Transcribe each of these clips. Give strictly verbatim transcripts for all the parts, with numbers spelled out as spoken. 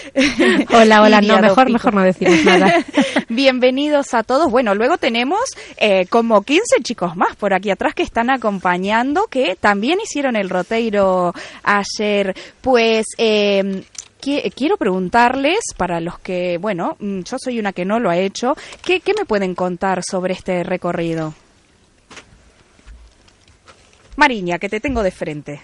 Hola, hola, no, mejor, mejor no decimos nada. Bienvenidos a todos. Bueno, luego tenemos eh, como quince chicos más por aquí atrás que están acompañando, que también hicieron el roteiro ayer. Pues... Eh, quiero preguntarles, para los que, bueno, yo soy una que no lo ha hecho, ¿qué, qué me pueden contar sobre este recorrido? Mariña, que te tengo de frente.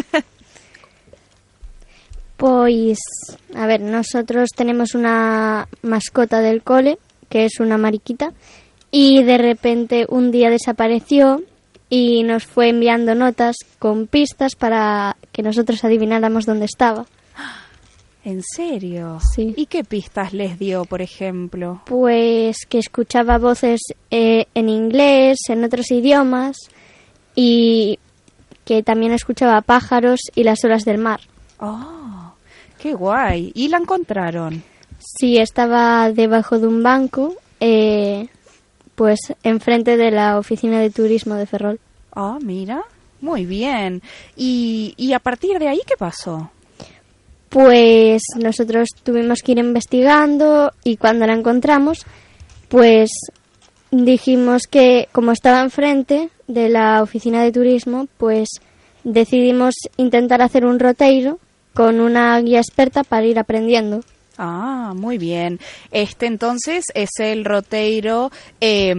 Pues, a ver, nosotros tenemos una mascota del cole, que es una mariquita, y de repente un día desapareció y nos fue enviando notas con pistas para que nosotros adivináramos dónde estaba. ¿En serio? Sí. ¿Y qué pistas les dio, por ejemplo? Pues que escuchaba voces eh, en inglés, en otros idiomas, y que también escuchaba pájaros y las olas del mar. ¡Oh, qué guay! ¿Y la encontraron? Sí, estaba debajo de un banco, eh, pues enfrente de la oficina de turismo de Ferrol. Ah, oh, mira, muy bien. ¿Y, y a partir de ahí qué pasó? Pues nosotros tuvimos que ir investigando y cuando la encontramos, pues dijimos que como estaba enfrente de la oficina de turismo, pues decidimos intentar hacer un roteiro con una guía experta para ir aprendiendo. Ah, muy bien. Este entonces es el roteiro eh,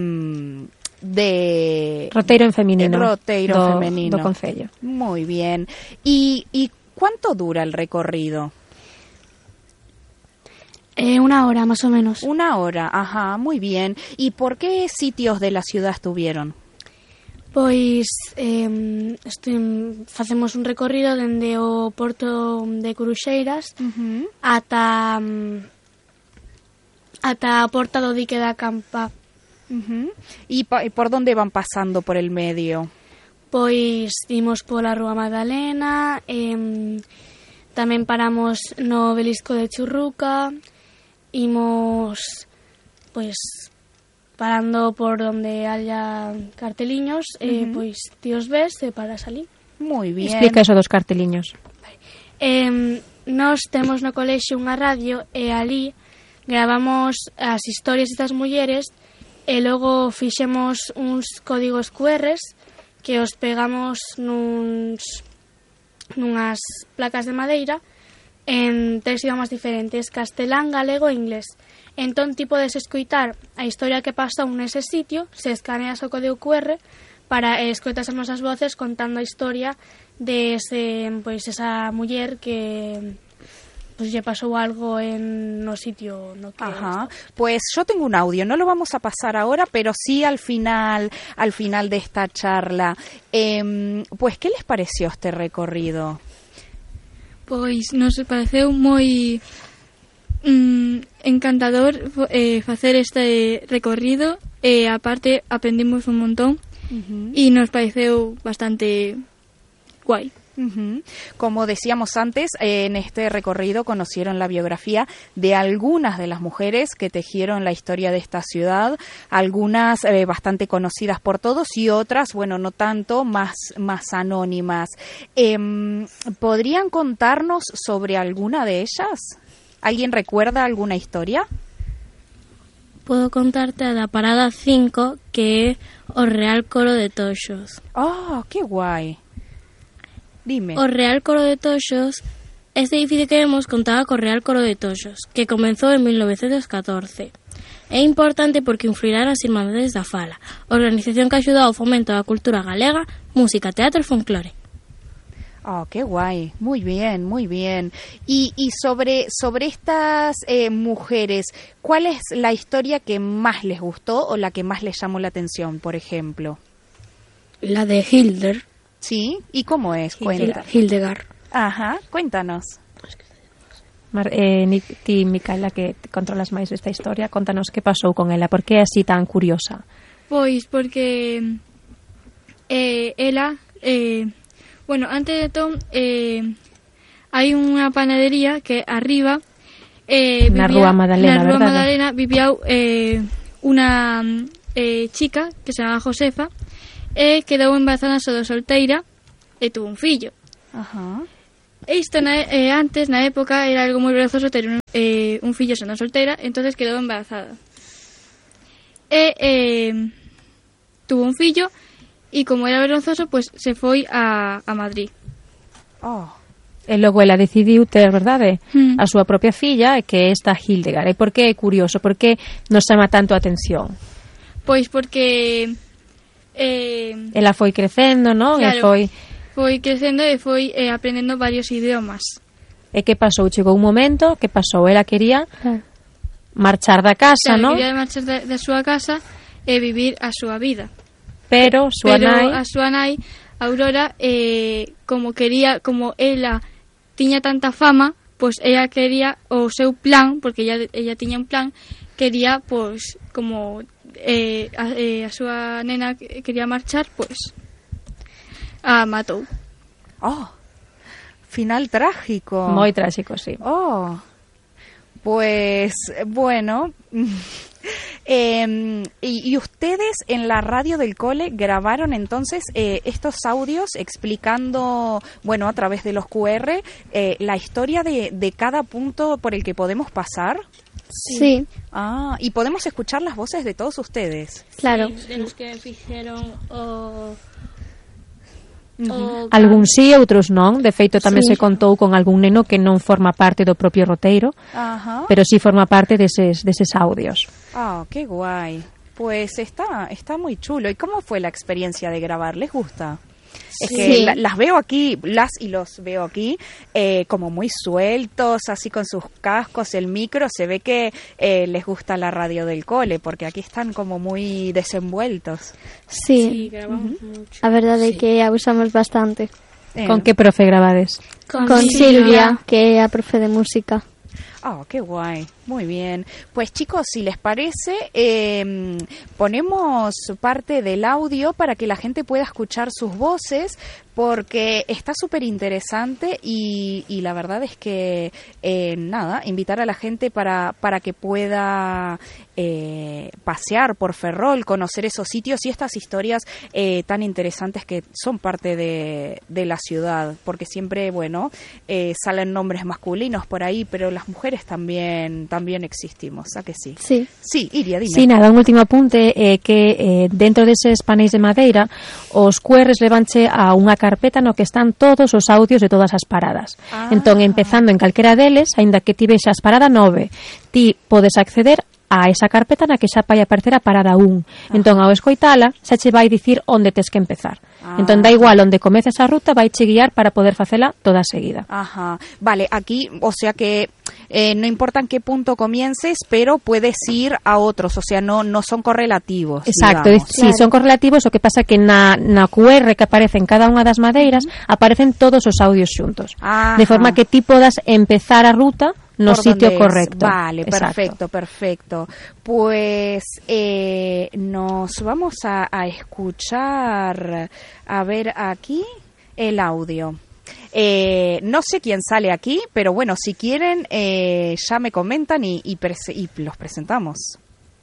de... Roteiro en femenino. Roteiro do, femenino. Do Concello. Muy bien. ¿Y, y cuánto dura el recorrido? Eh, una hora, más o menos. Una hora, ajá, muy bien. ¿Y por qué sitios de la ciudad estuvieron? Pois eh, estoy, facemos un recorrido dende o porto de Curuxeiras uh-huh. ata um, ata a porta do dique da Campa. Uh-huh. ¿Y, pa- ¿Y por dónde van pasando por el medio? Pois imos pola Rúa Magdalena, eh, tamén paramos no Obelisco de Churruca, imos pois parando por donde haya carteliños, uh-huh. eh, pois ti os ves e paras ali. Muy bien. Explica eso dos carteliños. Eh, nós temos no colexio unha radio e ali gravamos as historias destas mulleres e logo fixemos uns códigos cu erres que os pegamos nuns, nunhas placas de madeira en tres idiomas diferentes, castelán, galego e inglés. Entón ti podes escoitar a historia que pasou nese sitio, se escaneas o código cu erre para eh, escoitas as nosas voces contando a historia de ese, pois, esa muller que pues lle pasou algo en no sitio no que Ajá. Pues yo tengo un audio, no lo vamos a pasar ahora, pero sí al final al final de esta charla. Eh, pues ¿qué les pareció este recorrido? Pois nos pareceu moi mm, encantador eh, facer este recorrido e aparte aprendimos un montón uh-huh. e nos pareceu bastante guai. Uh-huh. Como decíamos antes, eh, en este recorrido conocieron la biografía de algunas de las mujeres que tejieron la historia de esta ciudad, algunas eh, bastante conocidas por todos y otras, bueno, no tanto, más, más anónimas. Eh, ¿Podrían contarnos sobre alguna de ellas? ¿Alguien recuerda alguna historia? Podo contarte a da parada cinco, que é o Real Coro de Toxos. ¡Oh, qué guai! Dime. O Real Coro de Toxos, este edificio que vemos contaba co Real Coro de Toxos, que comenzou en mil novecientos catorce. É importante porque influirá nas Irmandades da Fala, organización que axudou ao fomento da cultura galega, música, teatro e folclore. Oh, qué guay, muy bien, muy bien. Y, y sobre, sobre estas eh, mujeres, ¿cuál es la historia que más les gustó o la que más les llamó la atención, por ejemplo? La de Hilder. Sí, ¿y cómo es? Cuenta. Hildegard. Ajá, cuéntanos. Mar, eh, ni, ti, Micaela, que controlas máis esta historia, contanos que pasou con ela, por que é así tan curiosa? Pois porque eh, ela, eh, bueno, antes de todo, eh, hai unha panadería que arriba eh, na vivía, Rúa Magdalena, na Rúa verdade? Magdalena vivía eh, unha eh, chica que se chama Josefa e quedou embarazada só de solteira e tuvo un fillo. Ajá. isto na, eh, antes, na época, era algo moi vergonzoso ter un, eh, un fillo sendo solteira, entonces quedou embarazada. E eh, tuvo un fillo e como era vergonzoso, pues se foi a, a Madrid. Oh. E logo ela decidiu ter, verdade, Mm. a súa propia filla, que é esta Hildegard. E por que é curioso? Por que nos chama tanto a atención? Pois porque eh, Ela foi crecendo, non? Claro. E foi... foi crecendo e foi eh, aprendendo varios idiomas. E que pasou? Chegou un momento, que pasou? Ela quería Claro. marchar da casa, Claro, non? quería marchar da, da súa casa e vivir a súa vida. Pero súa Pero nai... a súa nai, Aurora, eh, como quería, como ela tiña tanta fama, pois ella quería o seu plan, porque ella, ella tiña un plan, quería, pois, como eh, a, eh, a súa nena quería marchar, pois a matou. Oh, final trágico. Moi tráxico, sí. Oh, pues bueno. eh, y, y ustedes en la radio del cole grabaron entonces eh, estos audios explicando, bueno, a través de los cu erre, eh, la historia de, de cada punto por el que podemos pasar. Sí, Ah, y podemos escuchar las voces de todos ustedes. claro. Sí, de los que fixeron o... Ujú. o Algún sí, outros non. De feito, tamén Sí. se contou con algún neno que non forma parte do propio roteiro, Ajá. pero sí forma parte deses, deses audios. Ah, qué guay. Pues está, está muy chulo. ¿Y cómo fue la experiencia de grabar? ¿Les gusta? Es Sí. que la- las veo aquí, las y los veo aquí, eh, como muy sueltos, así con sus cascos, el micro, se ve que eh, les gusta la radio del cole, porque aquí están como muy desenvueltos. Sí, Sí, grabamos mucho. a verdade é que a usamos bastante. Eh, Con que profe grabades? Con, Con Silvia, que é a profe de música. Ah, qué guay, muy bien. Pues chicos, si les parece, eh, ponemos parte del audio para que la gente pueda escuchar sus voces, porque está súper interesante y, y la verdad es que, eh, nada, invitar a la gente para, para que pueda eh, pasear por Ferrol, conocer esos sitios y estas historias eh, tan interesantes que son parte de, de la ciudad, porque siempre, bueno, eh, salen nombres masculinos por ahí, pero las mujeres también también existimos, ¿a que sí? Sí, Sí, Iria, dime. Sí, nada, un último apunte é que eh, dentro deses paneis de madeira os cu erres levanche a unha carpeta no que están todos os audios de todas as paradas. Ah. Entón, empezando en calquera deles, aínda que ti vexas parada nove, ti podes acceder a esa carpeta na que xa vai aparecer a parada un. Entón, ao escoitala, xa che vai dicir onde tes que empezar. Ah. Entón, da igual onde comeces a ruta, vai che guiar para poder facela toda seguida. Ajá, vale, aquí, o sea que eh, no importa en qué punto comiences, pero puedes ir a otros, o sea, no no son correlativos. Exacto, digamos. si sí, son correlativos, o que pasa que na, na cu erre que aparece en cada unha das madeiras, aparecen todos os audios xuntos. Ajá. De forma que ti podas empezar a ruta no Por sitio donde es. correcto. Vale, Exacto. perfecto, perfecto. Pues eh, nos vamos a, a escuchar, a ver aquí el audio. Eh, no sé quién sale aquí, pero bueno, si quieren eh, ya me comentan y, y, prese- y los presentamos.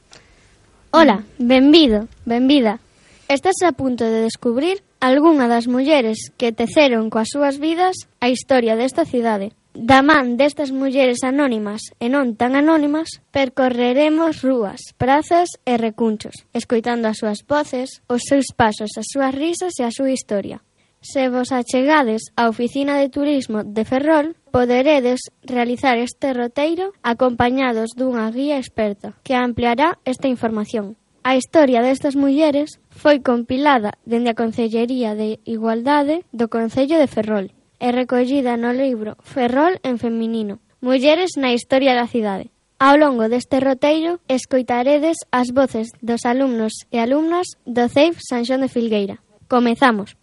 Ola, benvido, benvida. Estás a punto de descubrir algunha das mulleres que teceron coas súas vidas a historia desta cidade. Da man destas mulleres anónimas e non tan anónimas, percorreremos rúas, prazas e recunchos, escoitando as súas voces, os seus pasos, as súas risas e a súa historia. Se vos achegades á Oficina de Turismo de Ferrol, poderedes realizar este roteiro acompañados dunha guía experta que ampliará esta información. A historia destas mulleres foi compilada dende a Concellería de Igualdade do Concello de Ferrol e recollida no libro Ferrol en feminino, Mulleres na historia da cidade. Ao longo deste roteiro, escoitaredes as voces dos alumnos e alumnas do C E I F San Xoán de Filgueira. Comezamos.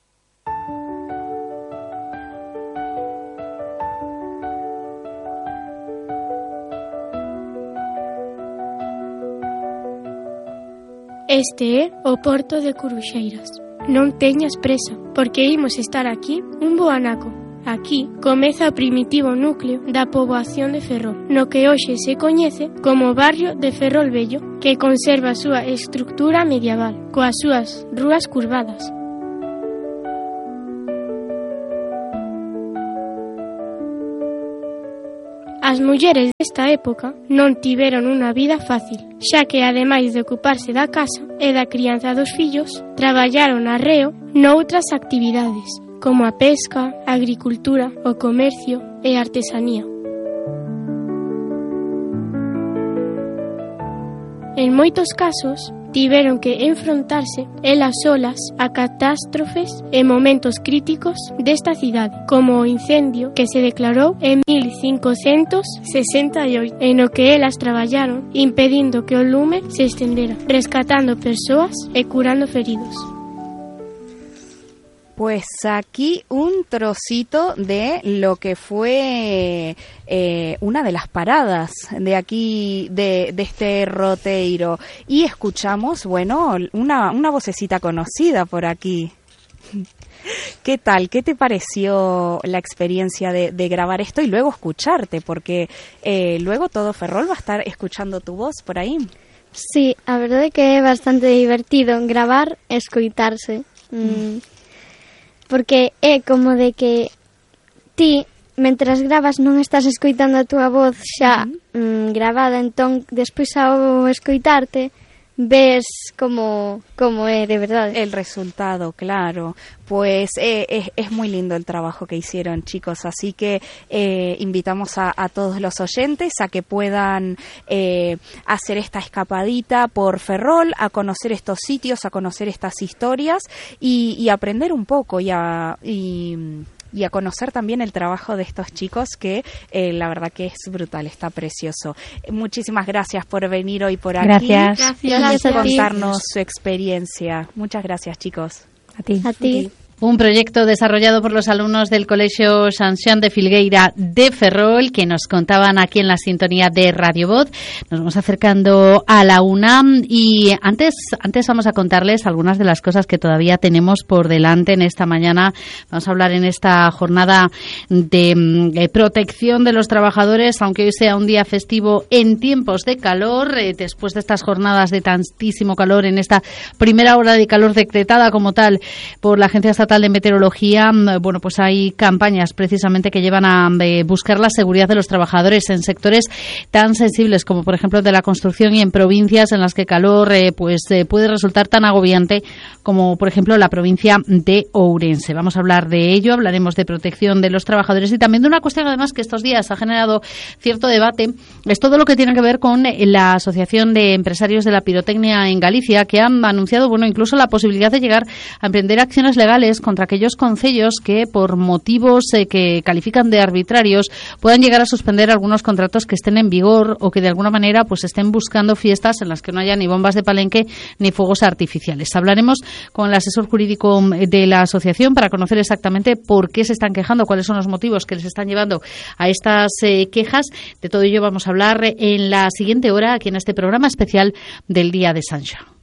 Este é o Porto de Curuxeiras. Non teñas presa, porque imos estar aquí un bo anaco. Aquí comeza o primitivo núcleo da poboación de Ferrol, no que hoxe se coñece como barrio de Ferrol Vello, que conserva a súa estructura medieval, coas súas rúas curvadas. As mulleres desta época non tiveron unha vida fácil, xa que ademais de ocuparse da casa e da crianza dos fillos, traballaron arreo noutras actividades, como a pesca, a agricultura, o comercio e a artesanía. En moitos casos, tiveron que enfrontarse elas solas a catástrofes e momentos críticos desta cidade, como o incendio que se declarou en mil cincocentos sesenta e oito, en o que elas traballaron impedindo que o lume se estendera, rescatando persoas e curando feridos. Pues aquí un trocito de lo que fue eh, una de las paradas de aquí, de, de este roteiro. Y escuchamos, bueno, una, una vocecita conocida por aquí. ¿Qué tal? ¿Qué te pareció la experiencia de, de grabar esto y luego escucharte? Porque eh, luego todo Ferrol va a estar escuchando tu voz por ahí. Sí, a verdade que é bastante divertido gravar e escoitarse. Mm. Porque é como de que ti, mentras gravas, non estás escoitando a túa voz xa uh-huh. mm, gravada, entón, despois ao escoitarte, ves como, como é de verdade. El resultado, claro. Pues eh, es, es muy lindo el trabajo que hicieron, chicos, así que eh, invitamos a, a todos los oyentes a que puedan eh, hacer esta escapadita por Ferrol, a conocer estos sitios, a conocer estas historias y, y aprender un poco y a... Y, y a conocer también el trabajo de estos chicos que eh, la verdad que es brutal, está precioso. Muchísimas gracias por venir hoy por aquí. Gracias. Y Gracias a ti. contarnos su experiencia. Muchas gracias, chicos. A ti. A ti. Un proyecto desarrollado por los alumnos del Colegio San Xoán de Filgueira de Ferrol, que nos contaban aquí en la sintonía de Radio Voz. Nos vamos acercando a la una y antes, antes vamos a contarles algunas de las cosas que todavía tenemos por delante en esta mañana. Vamos a hablar en esta jornada de, de protección de los trabajadores, aunque hoy sea un día festivo en tiempos de calor, eh, después de estas jornadas de tantísimo calor, en esta primera hora de calor decretada como tal por la Agencia Estatal de Meteorología. Bueno, pues hay campañas precisamente que llevan a eh, buscar la seguridad de los trabajadores en sectores tan sensibles como por ejemplo de la construcción y en provincias en las que el calor eh, pues eh, puede resultar tan agobiante como por ejemplo la provincia de Ourense. Vamos a hablar de ello, hablaremos de protección de los trabajadores y también de una cuestión además que estos días ha generado cierto debate, es todo lo que tiene que ver con la Asociación de Empresarios de la Pirotecnia en Galicia, que han anunciado, bueno, incluso la posibilidad de llegar a emprender acciones legales contra aquellos concellos que por motivos eh, que califican de arbitrarios puedan llegar a suspender algunos contratos que estén en vigor o que de alguna manera pues estén buscando fiestas en las que no haya ni bombas de palenque ni fuegos artificiales. Hablaremos con el asesor jurídico de la asociación para conocer exactamente por qué se están quejando, cuáles son los motivos que les están llevando a estas eh, quejas. De todo ello vamos a hablar en la siguiente hora aquí en este programa especial del Día de San Xoán.